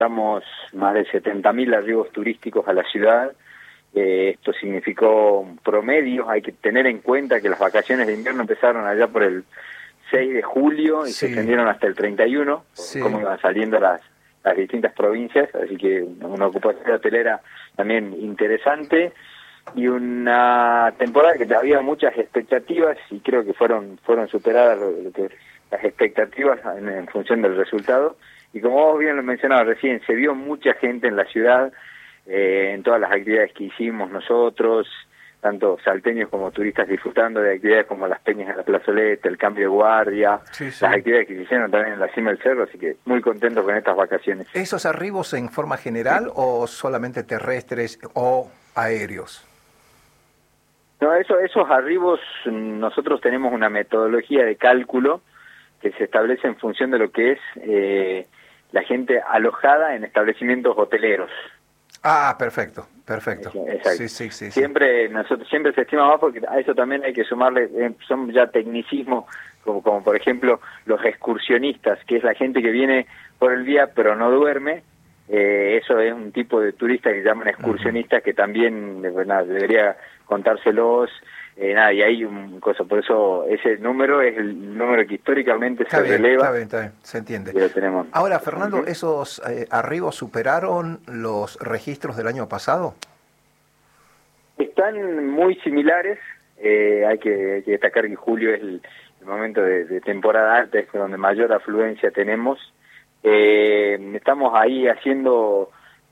Estamos más de 70.000 arribos turísticos a la ciudad. Esto significó promedio. Hay que tener en cuenta que las vacaciones de invierno empezaron allá por el 6 de julio y se extendieron hasta el 31, como iban saliendo las distintas provincias, así que una ocupación hotelera también interesante y una temporada que había muchas expectativas y creo que fueron superadas las expectativas en función del resultado. Y como vos bien lo mencionabas recién, se vio mucha gente en la ciudad, en todas las actividades que hicimos nosotros, tanto salteños como turistas disfrutando de actividades como las peñas de la plazoleta, el cambio de guardia, las actividades que se hicieron también en la cima del cerro, así que muy contentos con estas vacaciones. ¿Esos arribos en forma general o solamente terrestres o aéreos? No, esos arribos, nosotros tenemos una metodología de cálculo que se establece en función de lo que es la gente alojada en establecimientos hoteleros. Ah, perfecto. Exacto. Sí. Siempre se estima más porque a eso también hay que sumarle, son ya tecnicismos, como por ejemplo los excursionistas, que es la gente que viene por el día pero no duerme. Eso es un tipo de turista que llaman excursionistas, que también debería contárselos. Y hay un cosa, por eso ese número es el número que históricamente se releva. Está bien, se entiende. Lo tenemos. Ahora, Fernando, ¿esos arribos superaron los registros del año pasado? Están muy similares. Hay que destacar que julio es el momento de temporada alta, es donde mayor afluencia tenemos. Estamos ahí haciendo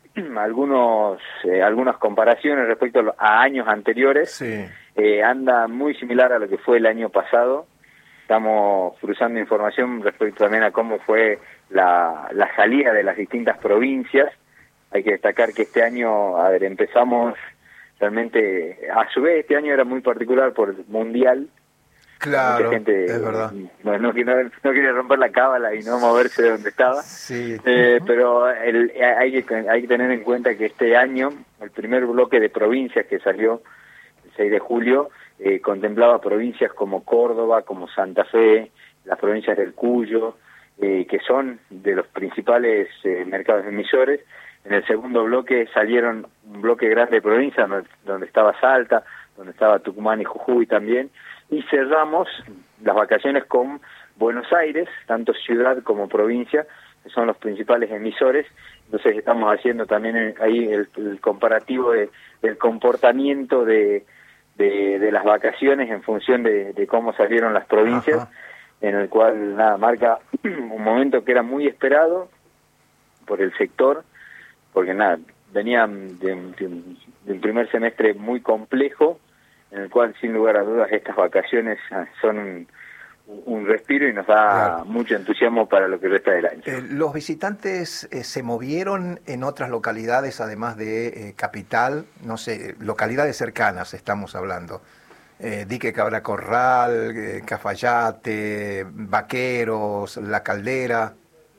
algunas comparaciones respecto a años anteriores. Sí. Anda muy similar a lo que fue el año pasado. Estamos cruzando información respecto también a cómo fue la salida de las distintas provincias. Hay que destacar que este año, empezamos realmente, a su vez este año era muy particular por el Mundial. Claro, mucha gente, es verdad. No quería romper la cábala y no moverse de donde estaba. Sí. Pero hay que tener en cuenta que este año, el primer bloque de provincias que salió el 6 de julio, contemplaba provincias como Córdoba, como Santa Fe, las provincias del Cuyo, que son de los principales mercados emisores. En el segundo bloque salieron un bloque grande de provincias, donde estaba Salta, donde estaba Tucumán y Jujuy también, y cerramos las vacaciones con Buenos Aires, tanto ciudad como provincia, que son los principales emisores. Entonces estamos haciendo también ahí el comparativo del comportamiento de las vacaciones en función de cómo salieron las provincias. Ajá. En el cual marca un momento que era muy esperado por el sector, porque venían de un primer semestre muy complejo, en el cual sin lugar a dudas estas vacaciones son un respiro y nos da mucho entusiasmo para lo que resta del año. ¿Los visitantes se movieron en otras localidades además de Capital? No sé, localidades cercanas estamos hablando. Dique Cabra Corral, Cafayate, Vaqueros, La Caldera.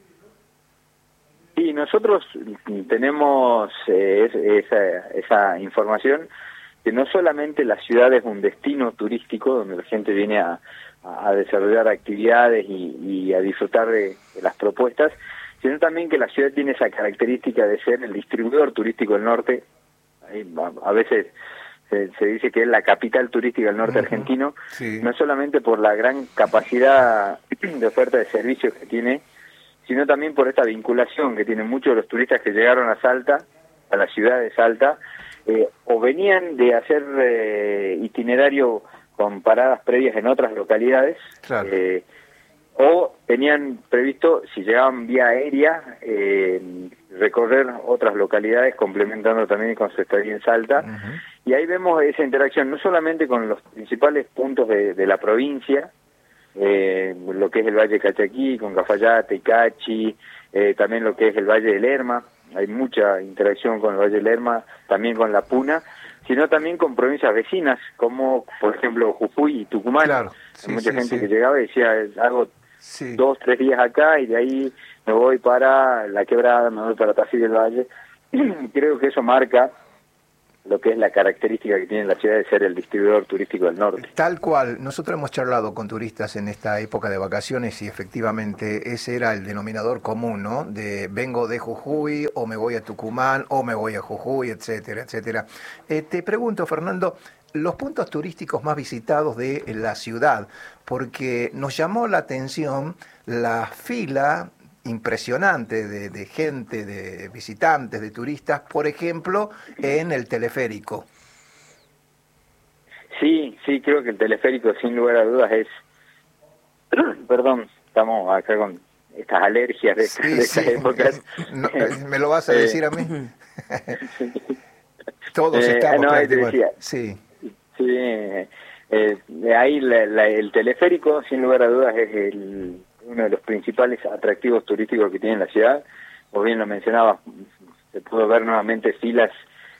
Sí, nosotros tenemos esa información, que no solamente la ciudad es un destino turístico donde la gente viene a desarrollar actividades y a disfrutar de las propuestas, sino también que la ciudad tiene esa característica de ser el distribuidor turístico del norte. A veces se dice que es la capital turística del norte argentino, no solamente por la gran capacidad de oferta de servicios que tiene, sino también por esta vinculación que tienen muchos de los turistas que llegaron a Salta, a la ciudad de Salta, o venían de hacer itinerario con paradas previas en otras localidades, o tenían previsto, si llegaban vía aérea, recorrer otras localidades, complementando también con su estadía en Salta. Y ahí vemos esa interacción, no solamente con los principales puntos de la provincia, lo que es el Valle de Cachaquí, con Cafayate, Cachi, también lo que es el Valle de Lerma. Hay mucha interacción con el Valle de Lerma, también con La Puna, sino también con provincias vecinas, como por ejemplo Jujuy y Tucumán. Hay mucha gente que llegaba y decía, hago 2-3 días acá y de ahí me voy para La Quebrada, me voy para Tafí del Valle. Creo que eso marca lo que es la característica que tiene la ciudad de ser el distribuidor turístico del norte. Tal cual, nosotros hemos charlado con turistas en esta época de vacaciones y efectivamente ese era el denominador común, ¿no? De vengo de Jujuy o me voy a Tucumán o me voy a Jujuy, etcétera, etcétera. Te pregunto, Fernando, los puntos turísticos más visitados de la ciudad, porque nos llamó la atención la fila impresionante de gente, de visitantes, de turistas, por ejemplo, en el teleférico. Sí, creo que el teleférico sin lugar a dudas es... Perdón, estamos acá con estas alergias de estas épocas. No, ¿me lo vas a decir a mí? Todos estamos... No, te decía, sí. Sí, ahí el teleférico sin lugar a dudas es uno de los principales atractivos turísticos que tiene la ciudad. Vos bien lo mencionabas, se pudo ver nuevamente filas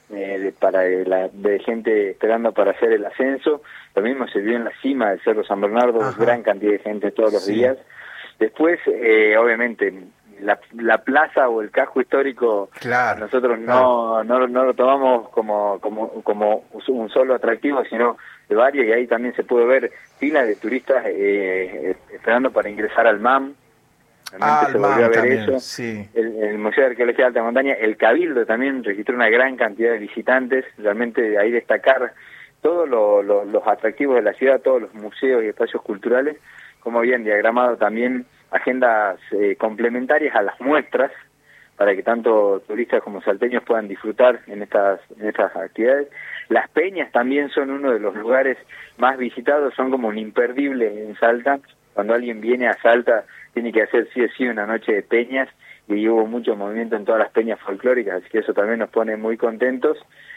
de gente esperando para hacer el ascenso. Lo mismo se vio en la cima del Cerro San Bernardo, gran cantidad de gente todos los días. Después, obviamente, la plaza o el casco histórico, claro, nosotros no lo tomamos como un solo atractivo, sino de varios, y ahí también se pudo ver filas de turistas esperando para ingresar al MAM. Se volvió a ver también, eso. Sí. El Museo de Arqueología de Alta Montaña, el Cabildo también registró una gran cantidad de visitantes. Realmente ahí destacar todos los atractivos de la ciudad, todos los museos y espacios culturales, como habían diagramado también agendas complementarias a las muestras para que tanto turistas como salteños puedan disfrutar en estas actividades. Las peñas también son uno de los lugares más visitados, son como un imperdible en Salta. Cuando alguien viene a Salta tiene que hacer sí o sí una noche de peñas, y hubo mucho movimiento en todas las peñas folclóricas, así que eso también nos pone muy contentos.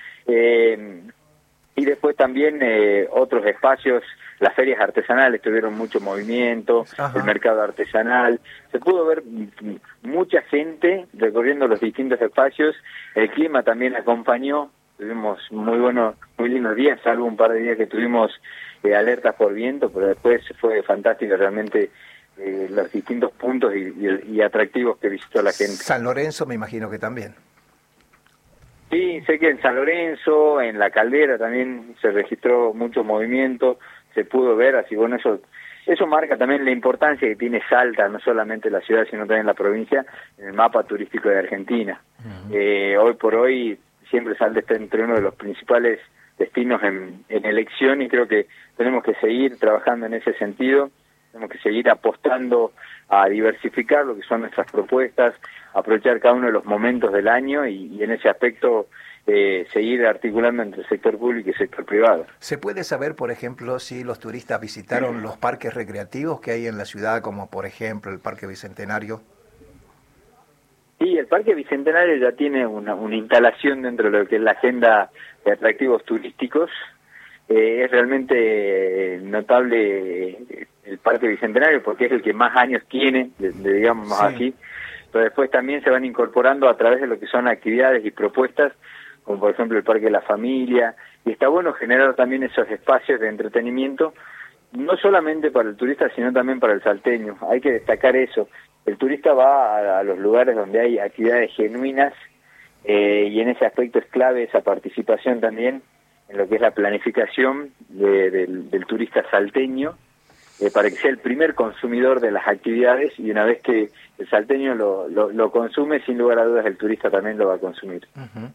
Y después también otros espacios, las ferias artesanales tuvieron mucho movimiento, el mercado artesanal, se pudo ver mucha gente recorriendo los distintos espacios, el clima también acompañó, tuvimos muy lindos días, salvo un par de días que tuvimos alertas por viento, pero después fue fantástico realmente los distintos puntos y atractivos que visitó la gente. San Lorenzo me imagino que también. Sí, sé que en San Lorenzo, en La Caldera también se registró mucho movimiento, se pudo ver, así bueno, eso marca también la importancia que tiene Salta, no solamente la ciudad, sino también la provincia, en el mapa turístico de Argentina. Hoy por hoy, siempre Salta está entre uno de los principales destinos en elección, y creo que tenemos que seguir trabajando en ese sentido, tenemos que seguir apostando a diversificar lo que son nuestras propuestas, aprovechar cada uno de los momentos del año y en ese aspecto seguir articulando entre el sector público y el sector privado. ¿Se puede saber, por ejemplo, si los turistas visitaron los parques recreativos que hay en la ciudad, como por ejemplo el Parque Bicentenario? Sí, el Parque Bicentenario ya tiene una instalación dentro de lo que es la agenda de atractivos turísticos. Es realmente notable el Parque Bicentenario porque es el que más años tiene, digamos así, pero después también se van incorporando a través de lo que son actividades y propuestas, como por ejemplo el Parque de la Familia, y está bueno generar también esos espacios de entretenimiento, no solamente para el turista, sino también para el salteño. Hay que destacar eso, el turista va a los lugares donde hay actividades genuinas, y en ese aspecto es clave esa participación también en lo que es la planificación del turista salteño, para que sea el primer consumidor de las actividades, y una vez que el salteño lo consume, sin lugar a dudas el turista también lo va a consumir.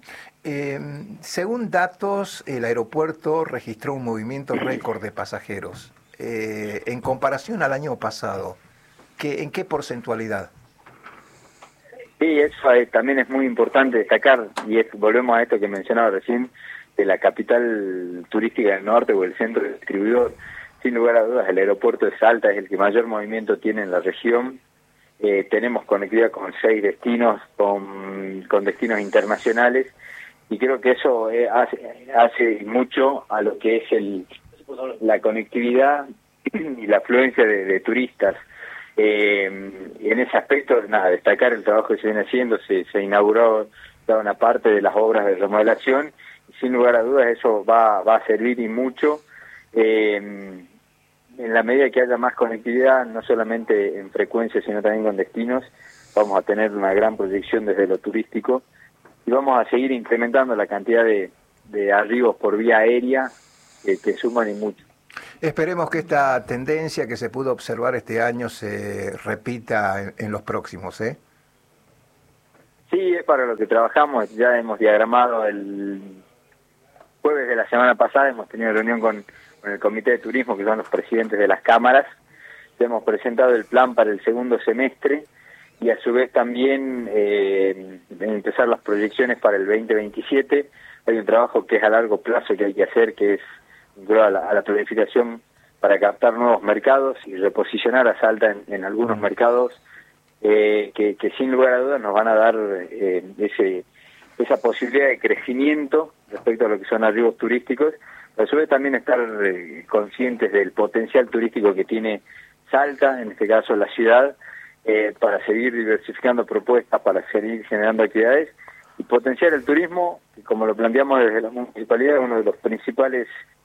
Según datos, el aeropuerto registró un movimiento récord de pasajeros. En comparación al año pasado, ¿en qué porcentualidad? Sí, eso también es muy importante destacar, y volvemos a esto que mencionaba recién, de la capital turística del norte o el centro distribuidor. Sin lugar a dudas, el aeropuerto de Salta es el que mayor movimiento tiene en la región. Tenemos conectividad con 6 destinos, con destinos internacionales, y creo que eso hace mucho a lo que es la conectividad y la afluencia de turistas. Y en ese aspecto, nada, destacar el trabajo que se viene haciendo, se inauguró toda una parte de las obras de remodelación, y sin lugar a dudas eso va a servir y mucho. En la medida que haya más conectividad, no solamente en frecuencia, sino también con destinos, vamos a tener una gran proyección desde lo turístico, y vamos a seguir incrementando la cantidad de de arribos por vía aérea que suman y mucho. Esperemos que esta tendencia que se pudo observar este año se repita en los próximos, ¿eh? Sí, es para lo que trabajamos. Ya hemos diagramado el jueves de la semana pasada, hemos tenido reunión con el Comité de Turismo, que son los presidentes de las cámaras. Ya hemos presentado el plan para el segundo semestre y a su vez también empezar las proyecciones para el 2027. Hay un trabajo que es a largo plazo que hay que hacer, que es a la planificación para captar nuevos mercados y reposicionar a Salta en algunos mercados que sin lugar a dudas nos van a dar esa posibilidad de crecimiento respecto a lo que son arribos turísticos, pero a su vez también estar conscientes del potencial turístico que tiene Salta, en este caso la ciudad, para seguir diversificando propuestas, para seguir generando actividades y potenciar el turismo, que como lo planteamos desde la municipalidad, es uno de los principales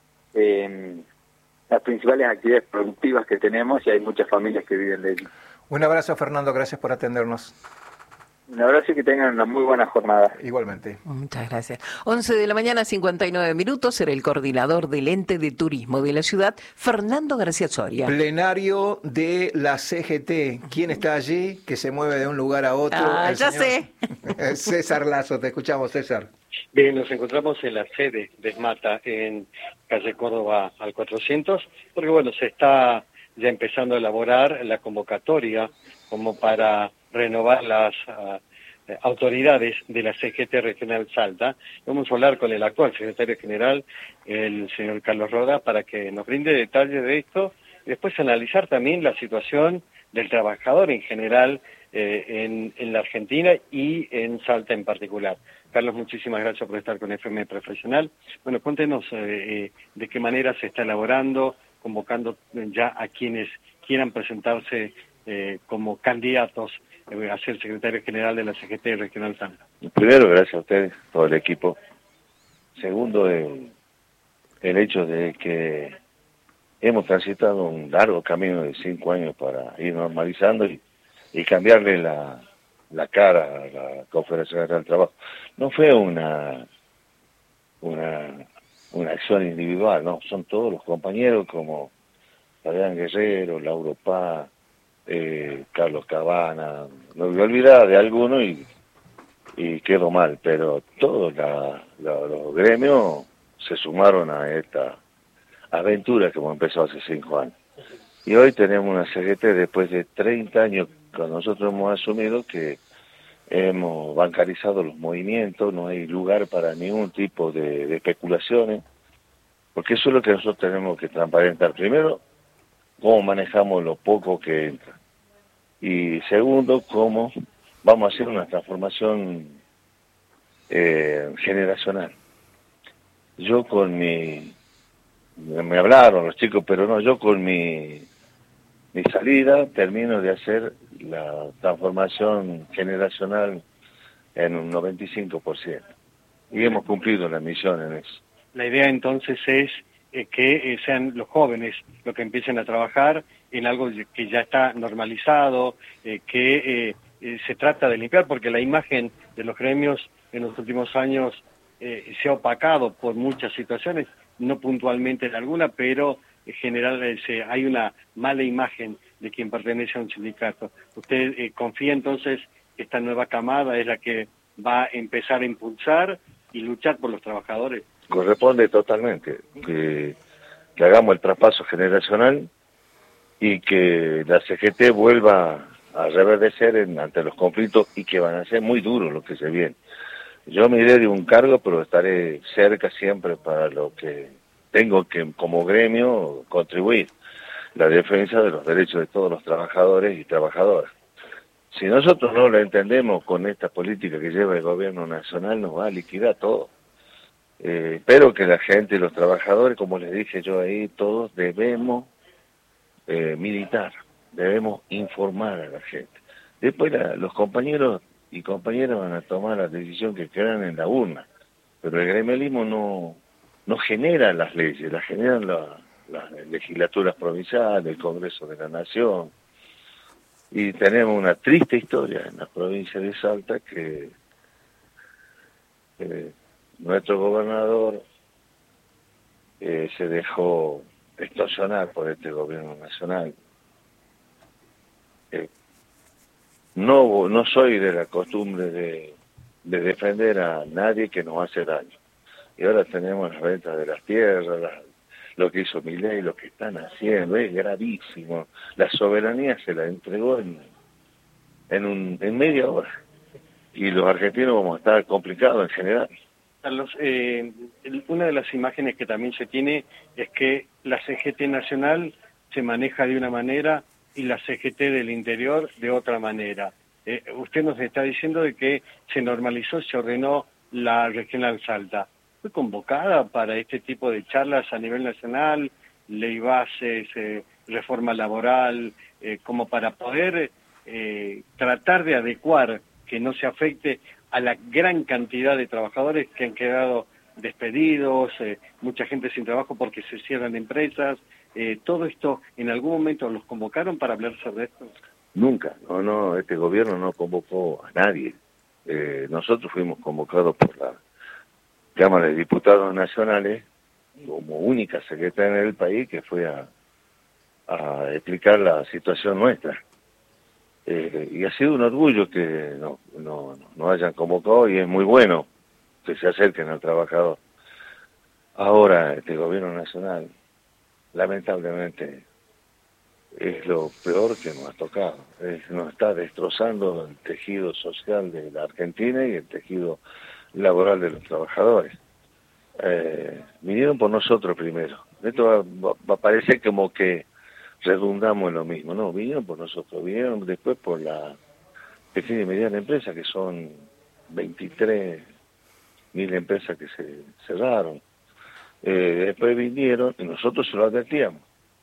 las principales actividades productivas que tenemos y hay muchas familias que viven de ello. Un abrazo, Fernando, gracias por atendernos. Un abrazo y que tengan una muy buena jornada. Igualmente. Muchas gracias. 11 de la mañana, 59 minutos, era el coordinador del ente de turismo de la ciudad, Fernando García Soria. Plenario de la CGT. ¿Quién está allí que se mueve de un lugar a otro? Ya sé. César Lazo, te escuchamos, César. Bien, nos encontramos en la sede de SMATA en calle Córdoba al 400, porque bueno, se está ya empezando a elaborar la convocatoria como para renovar las autoridades de la CGT Regional Salta. Vamos a hablar con el actual secretario general, el señor Carlos Roda, para que nos brinde detalles de esto y después analizar también la situación del trabajador en general en la Argentina y en Salta en particular. Carlos, muchísimas gracias por estar con FM Profesional. Bueno, cuéntenos de qué manera se está elaborando, convocando ya a quienes quieran presentarse como candidatos a ser secretario general de la CGT Regional Salta. Primero, gracias a ustedes, todo el equipo. Segundo, el hecho de que hemos transitado un largo camino de 5 años para ir normalizando y cambiarle la cara a la Confederación Nacional del Trabajo. No fue una acción individual, no, son todos los compañeros como Adrián Guerrero, Lauro Paz, Carlos Cabana, me voy a olvidar de alguno y quedo mal, pero todos los gremios se sumaron a esta aventura que hemos empezado hace 5 años. Y hoy tenemos una CGT después de 30 años que nosotros hemos asumido que hemos bancarizado los movimientos, no hay lugar para ningún tipo de especulaciones, porque eso es lo que nosotros tenemos que transparentar. Primero, cómo manejamos lo poco que entra. Y segundo, cómo vamos a hacer una transformación generacional. Yo me hablaron los chicos, pero no, yo con mi salida termino de hacer la transformación generacional en un 95%. Y hemos cumplido la misión en eso. La idea entonces es que sean los jóvenes los que empiecen a trabajar en algo que ya está normalizado, que se trata de limpiar, porque la imagen de los gremios en los últimos años se ha opacado por muchas situaciones, no puntualmente en alguna, pero en general hay una mala imagen de quien pertenece a un sindicato. ¿Usted confía entonces que esta nueva camada es la que va a empezar a impulsar y luchar por los trabajadores? Corresponde totalmente que hagamos el traspaso generacional y que la CGT vuelva a reverdecer ante los conflictos y que van a ser muy duros los que se vienen. Yo me iré de un cargo, pero estaré cerca siempre para lo que tengo que como gremio contribuir, la defensa de los derechos de todos los trabajadores y trabajadoras. Si nosotros no lo entendemos con esta política que lleva el gobierno nacional, nos va a liquidar todo. Espero que la gente, los trabajadores, como les dije yo ahí, todos debemos militar, debemos informar a la gente. Después los compañeros y compañeras van a tomar la decisión que crean en la urna, pero el gremialismo no genera las leyes, las generan las legislaturas provinciales, el Congreso de la Nación, y tenemos una triste historia en la provincia de Salta que nuestro gobernador se dejó extorsionar por este gobierno nacional. No soy de la costumbre de defender a nadie que nos hace daño. Y ahora tenemos las ventas de las tierras, lo que hizo Milei, lo que están haciendo, es gravísimo. La soberanía se la entregó en media hora. Y los argentinos vamos a estar complicados en general. Carlos, una de las imágenes que también se tiene es que la CGT nacional se maneja de una manera y la CGT del interior de otra manera. Usted nos está diciendo de que se normalizó, se ordenó la regional Salta. ¿Fue convocada para este tipo de charlas a nivel nacional, ley bases, reforma laboral, como para poder tratar de adecuar que no se afecte a la gran cantidad de trabajadores que han quedado despedidos, mucha gente sin trabajo porque se cierran empresas? ¿Todo esto en algún momento los convocaron para hablar sobre esto? Nunca, no, este gobierno no convocó a nadie. Nosotros fuimos convocados por la Cámara de Diputados Nacionales como única secretaria en el país que fue a explicar la situación nuestra. Y ha sido un orgullo que no hayan convocado, y es muy bueno que se acerquen al trabajador. Ahora este gobierno nacional, lamentablemente, es lo peor que nos ha tocado. Nos está destrozando el tejido social de la Argentina y el tejido laboral de los trabajadores. Vinieron por nosotros primero. Esto va a parecer como que redundamos en lo mismo. No, vinieron por nosotros. Vinieron después por la pequeña y mediana empresa, que son 23.000 empresas que se cerraron. Después vinieron, y nosotros se lo advertíamos.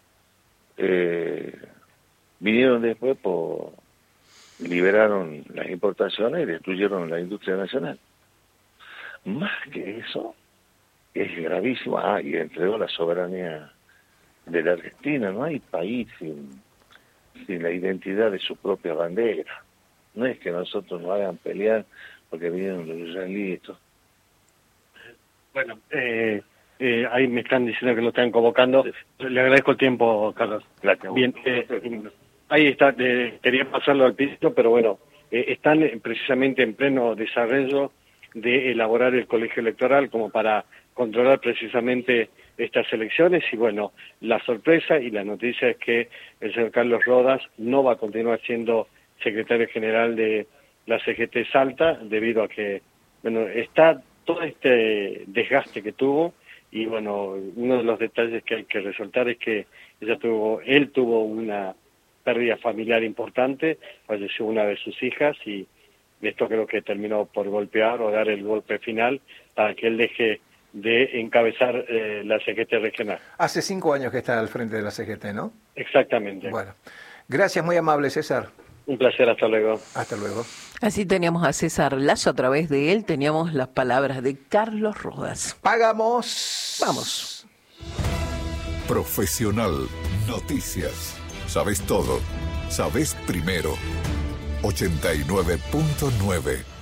Vinieron después liberaron las importaciones y destruyeron la industria nacional. Más que eso, es gravísimo. Y entregó la soberanía de la Argentina. No hay país sin la identidad de su propia bandera. No es que nosotros nos hagan pelear porque vinieron los israelíes. Bueno, ahí me están diciendo que lo están convocando. Le agradezco el tiempo, Carlos. Gracias. Bien, ahí está. Quería pasarlo al piso, pero bueno, están precisamente en pleno desarrollo de elaborar el colegio electoral como para controlar precisamente estas elecciones. Y bueno, la sorpresa y la noticia es que el señor Carlos Rodas no va a continuar siendo secretario general de la CGT Salta, debido a que, bueno, está todo este desgaste que tuvo. Y bueno, uno de los detalles que hay que resaltar es que él tuvo una pérdida familiar importante, falleció una de sus hijas, y esto creo que terminó por golpear o dar el golpe final para que él deje de encabezar la CGT regional. Hace 5 años que está al frente de la CGT, ¿no? Exactamente. Bueno, gracias, muy amable, César. Un placer, hasta luego. Hasta luego. Así teníamos a César Lazo, a través de él teníamos las palabras de Carlos Rodas. ¡Pagamos! Vamos. Profesional Noticias. Sabes todo. Sabes primero. 89.9